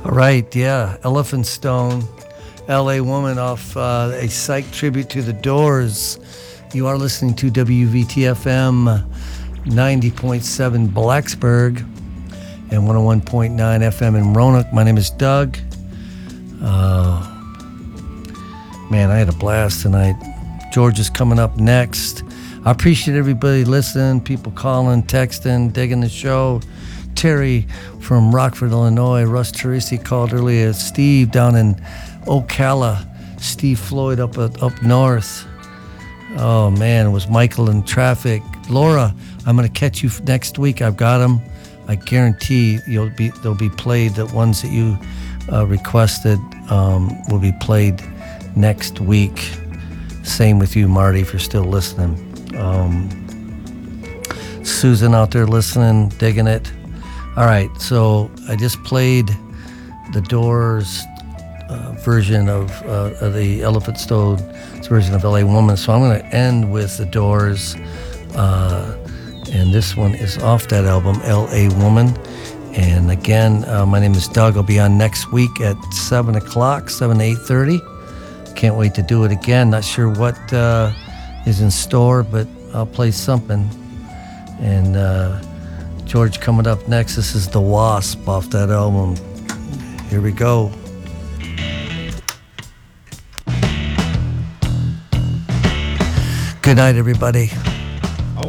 All right, yeah. Elephant Stone, LA Woman off a psych tribute to the Doors. You are listening to WVTFM 90.7 Blacksburg and 101.9 FM in Roanoke. My name is Doug. Man, I had a blast tonight. George is coming up next. I appreciate everybody listening, people calling, texting, digging the show. Terry from Rockford, Illinois. Russ Teresi called earlier. Steve down in Ocala. Steve Floyd up north. Oh man, it was Michael in traffic. Laura, I'm gonna catch you next week. I've got them. I guarantee they'll be played. The ones that you requested will be played next week. Same with you, Marty, if you're still listening. Susan out there listening, digging it. All right, so I just played the Doors version of the Elephant Stone's version of LA Woman. So I'm going to end with the Doors, and this one is off that album, LA Woman. And again, my name is Doug. I'll be on next week at 7 o'clock, 7 to 8:30. Can't wait to do it again. Not sure what is in store, but I'll play something. And George coming up next. This is The Wasp off that album. Here we go. Good night, everybody.